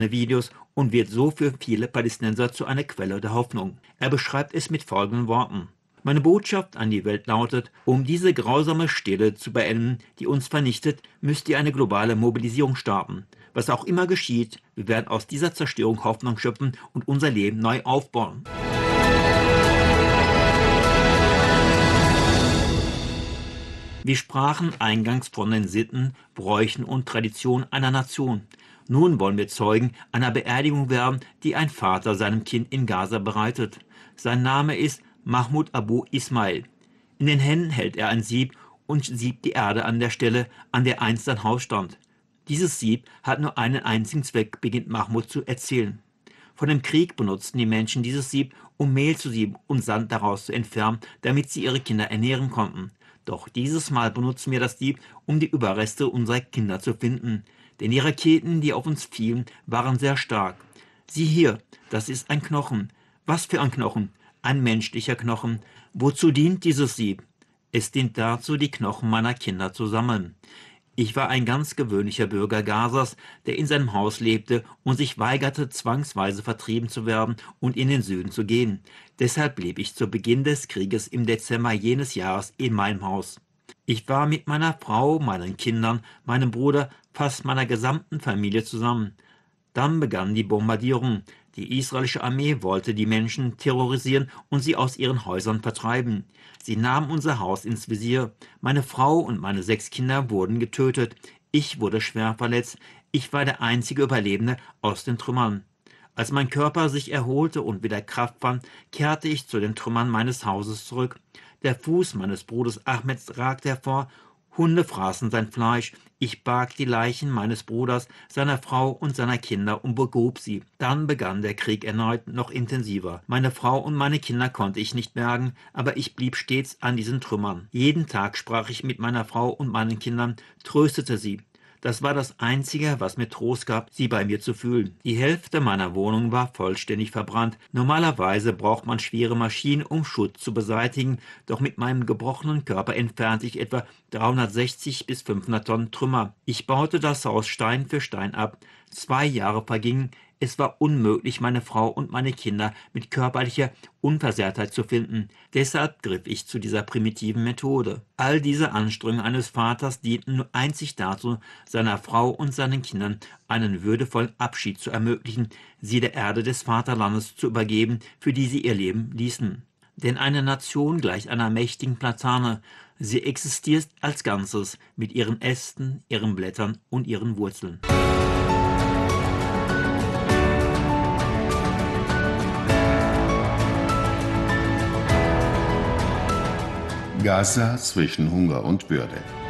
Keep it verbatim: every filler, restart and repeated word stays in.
Videos und wird so für viele Palästinenser zu einer Quelle der Hoffnung. Er beschreibt es mit folgenden Worten: Meine Botschaft an die Welt lautet, um diese grausame Stille zu beenden, die uns vernichtet, müsst ihr eine globale Mobilisierung starten. Was auch immer geschieht, wir werden aus dieser Zerstörung Hoffnung schöpfen und unser Leben neu aufbauen. Wir sprachen eingangs von den Sitten, Bräuchen und Traditionen einer Nation. Nun wollen wir Zeugen einer Beerdigung werden, die ein Vater seinem Kind in Gaza bereitet. Sein Name ist Mahmoud Abu Ismail. In den Händen hält er ein Sieb und siebt die Erde an der Stelle, an der einst sein Haus stand. Dieses Sieb hat nur einen einzigen Zweck, beginnt Mahmoud zu erzählen. Vor dem Krieg benutzten die Menschen dieses Sieb, um Mehl zu sieben und Sand daraus zu entfernen, damit sie ihre Kinder ernähren konnten. Doch dieses Mal benutzen wir das Sieb, um die Überreste unserer Kinder zu finden. Denn die Raketen, die auf uns fielen, waren sehr stark. Sieh hier, das ist ein Knochen. Was für ein Knochen? Ein menschlicher Knochen. Wozu dient dieses Sieb? Es dient dazu, die Knochen meiner Kinder zu sammeln. Ich war ein ganz gewöhnlicher Bürger Gazas, der in seinem Haus lebte und sich weigerte, zwangsweise vertrieben zu werden und in den Süden zu gehen. Deshalb blieb ich zu Beginn des Krieges im Dezember jenes Jahres in meinem Haus. Ich war mit meiner Frau, meinen Kindern, meinem Bruder, fast meiner gesamten Familie zusammen. Dann begann die Bombardierung. Die israelische Armee wollte die Menschen terrorisieren und sie aus ihren Häusern vertreiben. Sie nahmen unser Haus ins Visier. Meine Frau und meine sechs Kinder wurden getötet. Ich wurde schwer verletzt. Ich war der einzige Überlebende aus den Trümmern. Als mein Körper sich erholte und wieder Kraft fand, kehrte ich zu den Trümmern meines Hauses zurück. Der Fuß meines Bruders Ahmeds ragte hervor. Hunde fraßen sein Fleisch. Ich barg die Leichen meines Bruders, seiner Frau und seiner Kinder und begrub sie. Dann begann der Krieg erneut noch intensiver. Meine Frau und meine Kinder konnte ich nicht bergen, aber ich blieb stets an diesen Trümmern. Jeden Tag sprach ich mit meiner Frau und meinen Kindern, tröstete sie. Das war das Einzige, was mir Trost gab, sie bei mir zu fühlen. Die Hälfte meiner Wohnung war vollständig verbrannt. Normalerweise braucht man schwere Maschinen, um Schutt zu beseitigen, doch mit meinem gebrochenen Körper entfernte ich etwa dreihundertsechzig bis fünfhundert Tonnen Trümmer. Ich baute das Haus Stein für Stein ab. Zwei Jahre vergingen. Es war unmöglich, meine Frau und meine Kinder mit körperlicher Unversehrtheit zu finden. Deshalb griff ich zu dieser primitiven Methode. All diese Anstrengungen eines Vaters dienten nur einzig dazu, seiner Frau und seinen Kindern einen würdevollen Abschied zu ermöglichen, sie der Erde des Vaterlandes zu übergeben, für die sie ihr Leben ließen. Denn eine Nation gleicht einer mächtigen Platane. Sie existiert als Ganzes mit ihren Ästen, ihren Blättern und ihren Wurzeln. Gaza zwischen Hunger und Würde.